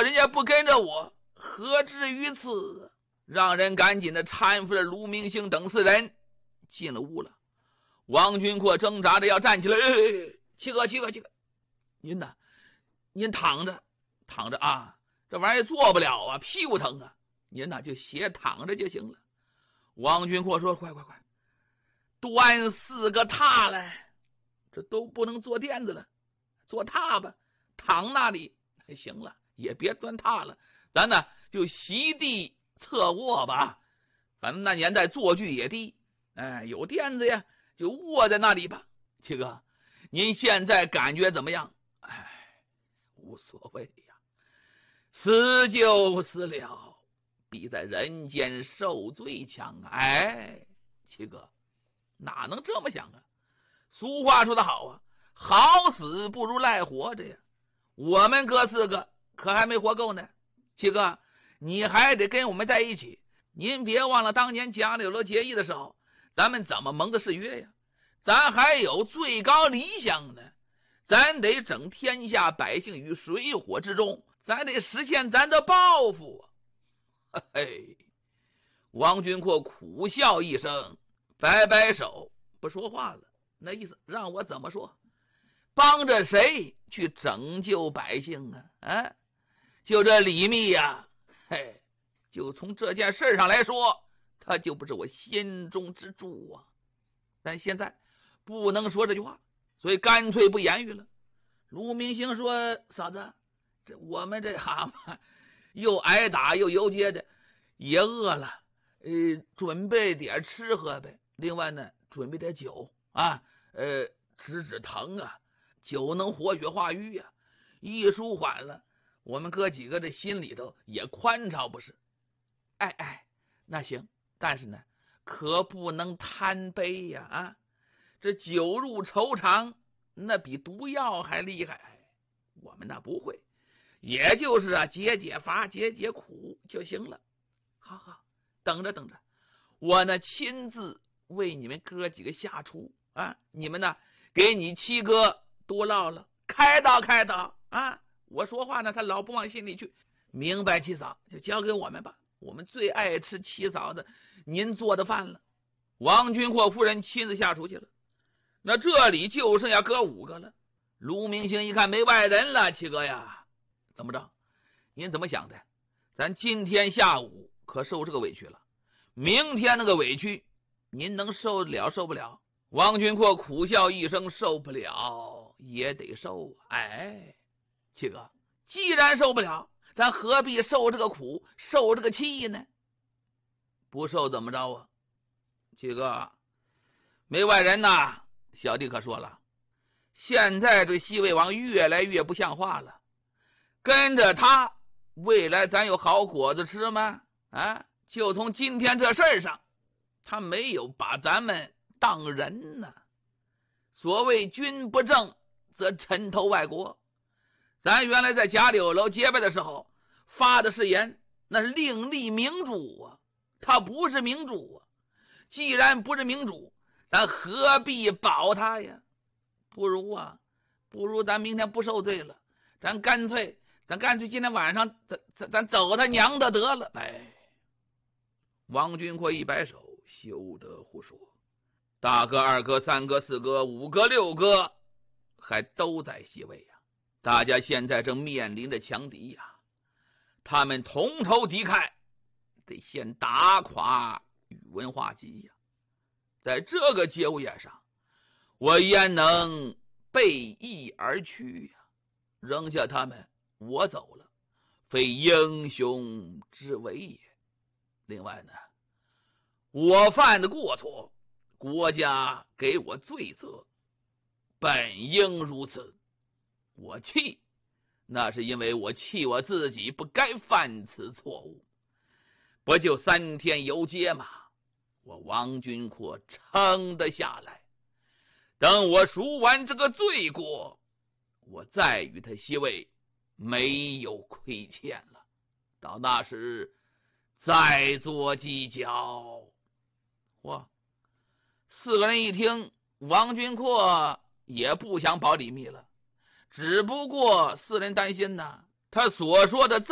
人家不跟着我，何至于此？让人赶紧的搀扶着卢明星等4人进了屋了。王军阔挣扎着要站起来，七哥，您呢？您躺着啊，这玩意儿做不了啊，屁股疼啊，您呢就斜躺着就行了。王军阔说：“快，端4个榻来，这都不能坐垫子了，坐榻吧，躺那里行了，也别端榻了，咱呢就席地侧卧吧，反正那年代坐具也低，有垫子呀，就卧在那里吧。七哥，您现在感觉怎么样？无所谓呀，死就死了，比在人间受罪强啊！七哥哪能这么想啊？俗话说得好啊，好死不如赖活着呀。我们哥4个可还没活够呢。七哥，你还得跟我们在一起。您别忘了当年贾柳楼结义的时候，咱们怎么盟的誓约呀？咱还有最高理想呢，咱得整天下百姓于水火之中，咱得实现咱的抱负啊！王军阔苦笑一声，摆摆手不说话了，那意思让我怎么说？帮着谁去拯救百姓啊？就这李密呀，就从这件事上来说，他就不是我心中之柱啊。但现在不能说这句话，所以干脆不言语了。卢明星说：“嫂子，我们这蛤蟆又挨打又游街的，也饿了，准备点吃喝呗。另外呢，准备点酒啊，止疼啊，酒能活血化瘀呀，一舒缓了，我们哥几个这心里头也宽敞不是？那行，但是呢，可不能贪杯呀啊！这酒入愁肠，那比毒药还厉害。我们那不会，也就是解解乏，解解苦就行了。好，等着，我呢亲自为你们哥几个下厨啊！你们呢，给你七哥多唠唠，开导啊！我说话呢，他老不往心里去。明白，七嫂，就交给我们吧。我们最爱吃七嫂子您做的饭了。王军阔夫人亲自下厨去了。那这里就剩下哥5个了。卢明星一看没外人了，七哥呀，怎么着？您怎么想的？咱今天下午可受这个委屈了，明天那个委屈您能受得了受不了？王军阔苦笑一声，受不了也得受。七哥，既然受不了，咱何必受这个苦，受这个气呢？不受怎么着啊？七哥，没外人呐，小弟可说了，现在这西魏王越来越不像话了，跟着他，未来咱有好果子吃吗？就从今天这事上，他没有把咱们当人呢。所谓君不正，则臣投外国。咱原来在贾柳楼结拜的时候发的誓言，那是另立明主啊，他不是明主啊。既然不是明主，咱何必保他呀？不如咱明天不受罪了，咱干脆今天晚上咱走他娘的得了。王军阔一摆手，休得胡说，大哥、二哥、三哥、四哥、5哥、6哥还都在西魏呀。大家现在正面临着强敌呀，他们同仇敌忾，得先打垮宇文化及呀。在这个节骨眼上，我焉能背义而去呀？扔下他们，我走了，非英雄之为也。另外呢，我犯的过错，国家给我罪责，本应如此。我气，那是因为我气我自己不该犯此错误。不就3天游街吗？我王军阔撑得下来，等我赎完这个罪过，我再与他西魏没有亏欠了，到那时再做计较。4个人一听，王军阔也不想保李密了，只不过4人担心呢，他所说的